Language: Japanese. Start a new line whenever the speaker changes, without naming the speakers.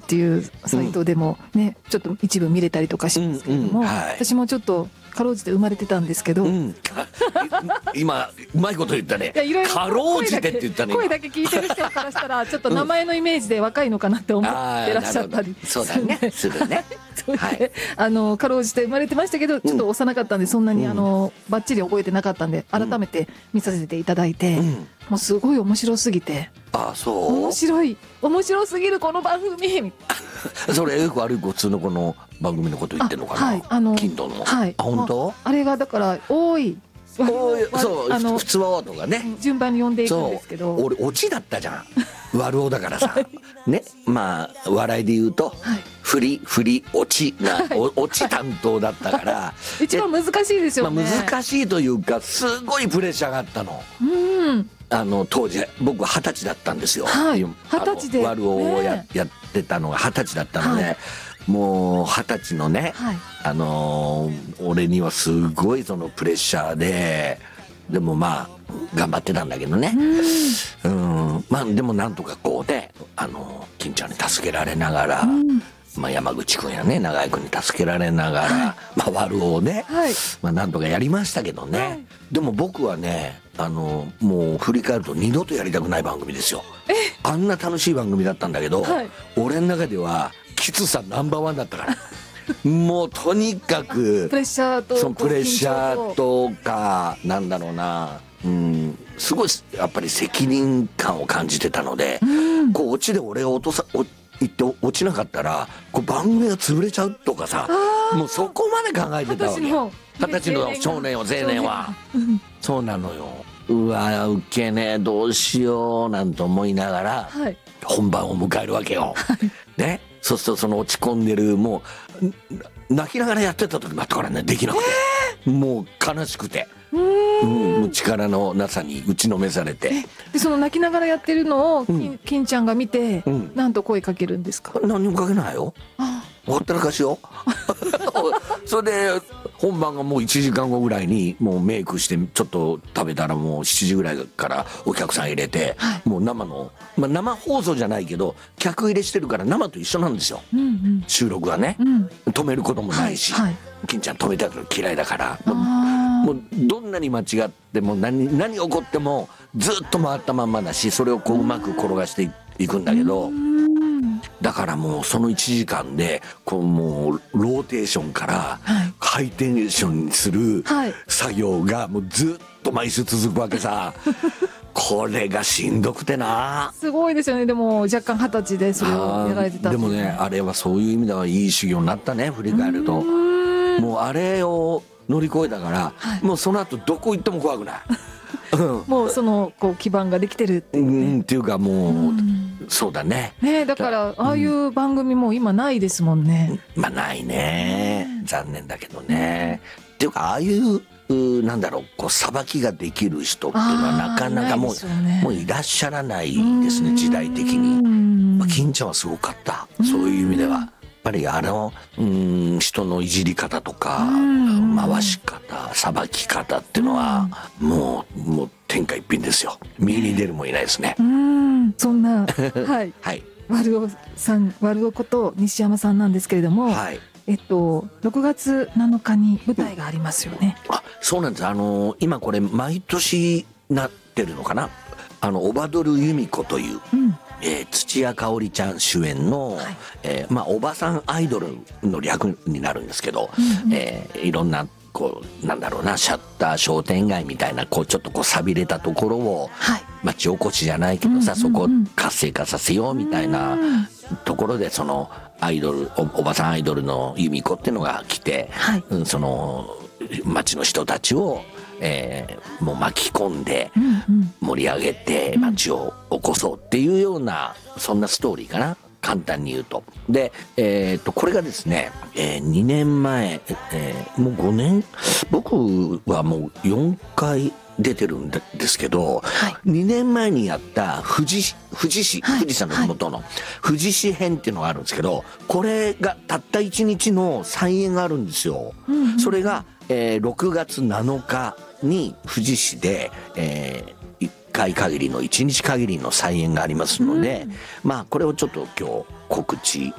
っていうサイトでもね、ちょっと一部見れたりとかしますけれども、私もちょっとかろうじて生まれてたんですけど、
今うまいこと言ったね。かろうじてって言ったね。
声だけ聞いてる人からしたらちょっと名前のイメージで若いのかなって思ってらっしゃったり、
そうだね、するね。
かろうじて生まれてましたけど、ちょっと幼かったんで、そんなにバッチリ覚えてなかったんで、改めて見させていただいて、もうすごい面白すぎて、面白すぎるこの番組
それよく悪い普通のこの番組のこと言ってるのかな、金土の。本当？
あれがだから多い、
そう普通はとかね、
順番に読んでいくんですけど、
俺オチだったじゃん、悪男だからさね、まあ笑いで言うと振りオチなオチ担当だったから
一番難しいですよね。
難しいというか、すごいプレッシャーがあったの。当時僕は20歳だったんですよ。
20歳で
悪男をやってたのが20歳だったので、もう20歳のね、俺にはすごいそのプレッシャーでもまあ頑張ってたんだけどね、まあでもなんとかこうね、金ちゃんに助けられながら、まあ、山口君やね、長井君に助けられながら、まあ、悪男をね、まあ、なんとかやりましたけどね、でも僕はね、もう振り返ると二度とやりたくない番組ですよ。あんな楽しい番組だったんだけど、俺の中ではきつさナンバーワンだったからもうとにかく
プレッシャー
とか、なんだろうな、すごいやっぱり責任感を感じてたので、こうオチで俺が言って落ちなかったらこう番組が潰れちゃうとかさ、もうそこまで考えてたわけ。20歳の少年は青年はそうなのよ。うわウケねえ、どうしようなんて思いながら本番を迎えるわけよ。ね、そうするとその落ち込んでる、もう泣きながらやってた時もあったからね、できなくて、もう悲しくて、力のなさに打ちのめされて、
でその泣きながらやってるのを金ちゃんが見て、なんと声かけるんですか？
何もかけないよ、ほったらかしよそれで本番がもう1時間後ぐらいにもうメイクしてちょっと食べたら、もう7時ぐらいからお客さん入れて、もう生の、まあ、生放送じゃないけど客入れしてるから生と一緒なんですよ、収録はね、止めることもないし、金ちゃん止めたら嫌いだから、もうどんなに間違っても何起こってもずっと回ったまんまだし、それをこううまく転がしていくんだけど、だからもうその1時間でこうもうローテーションからハイテンションにする作業がもうずっと毎週続くわけさこれがしんどくてな。
すごいですよね。でも若干20歳でそれをやられてた。
でもね、あれはそういう意味ではいい修行になったね、振り返ると。もうあれを乗り越えたから、もうその後どこ行っても怖くない
もうそのこう基盤ができてるっていうね、
っていうかもう、そうだね。
だからああいう番組も今ないですもんね。
まあないね、残念だけどね。っていうかああいうなんだろう、こうさばきができる人っていうのはなかなかもういらっしゃらないですね、時代的に。金ちゃんはすごかった、そういう意味では。やっぱり人のいじり方とか、回し方、さばき方っていうのはもう天下一品ですよ。右に出るもいないですね。
そんな悪男さん、悪男こと西山さんなんですけれども、6月7日に舞台がありますよね。
そうなんです。今これ毎年なってるのかな、オバドル由美子という、土屋香織ちゃん主演の、まあおばさんアイドルの略になるんですけど、いろんなこうなんだろうな、シャッター商店街みたいなこうちょっとこう寂れたところを、町おこしじゃないけどさ、そこを活性化させようみたいなところで、そのアイドル おばさんアイドルの由美子っていうのが来て、その町の人たちをもう巻き込んで盛り上げて街を起こそうっていうような、そんなストーリーかな、簡単に言うと。で、これがですね、2年前、もう5年、僕はもう4回出てるんですけど、2年前にやった富士山の麓の富士市編っていうのがあるんですけど、これがたった1日の再演があるんですよ。それが、6月7日に富士市で、1回限りの1日限りの再演がありますので、まあこれをちょっと今日告知